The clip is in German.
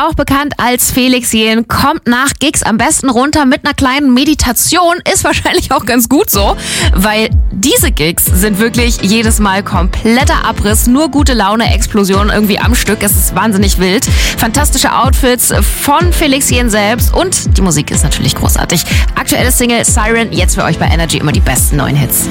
auch bekannt als Felix Jähn, kommt nach Gigs am besten runter mit einer kleinen Meditation. Ist wahrscheinlich auch ganz gut so, weil diese Gigs sind wirklich jedes Mal kompletter Abriss, nur gute Laune, Explosion irgendwie am Stück. Es ist wahnsinnig wild. Fantastische Outfits von Felix Jähn selbst und die Musik ist natürlich großartig. Aktuelle Single Siren, jetzt für euch bei Energy immer die besten neuen Hits.